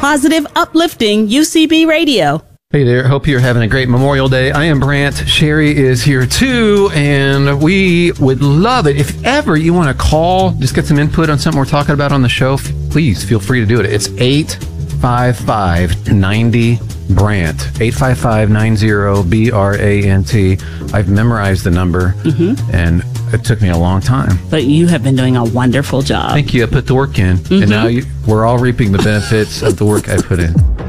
positive, uplifting UCB radio. Hey there, hope you're having a great Memorial Day. I am Brant. Sherry is here too, and we would love it. If ever you want to call, just get some input on something we're talking about on the show, please feel free to do it. It's 855-90-BRANT. 855-90-BRANT. I've memorized the number, and it took me a long time. But you have been doing a wonderful job. Thank you. I put the work in, and now we're all reaping the benefits of the work I put in.